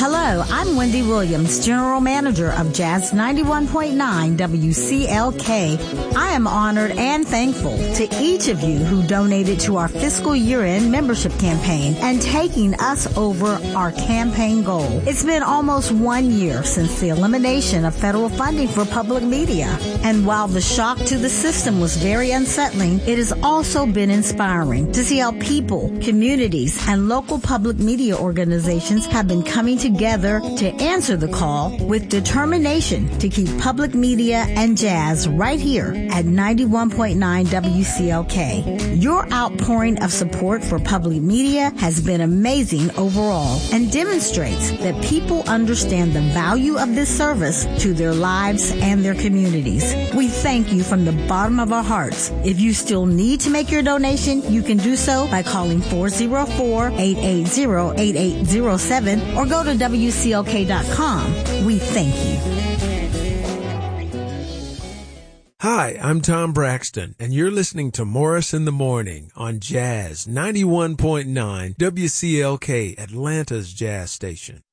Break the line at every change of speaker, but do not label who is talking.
Hello, I'm Wendy Williams, General Manager of Jazz 91.9 WCLK. I am honored and thankful to each of you who donated to our fiscal year-end membership campaign and taking us over our campaign goal. It's been almost 1 year since the elimination of federal funding for public media. And while the shock to the system was very unsettling, it has also been inspiring to see how people, communities, and local public media organizations have been coming together to answer the call with determination to keep public media and jazz right here at 91.9 WCLK. Your outpouring of support for public media has been amazing overall and demonstrates that people understand the value of this service to their lives and their communities. We thank you from the bottom of our hearts. If you still need to make your donation, you can do so by calling 404-880-8807 or go to WCLK.com. We thank you.
Hi, I'm Tom Braxton, and you're listening to Morris in the Morning on Jazz 91.9 WCLK, Atlanta's Jazz Station.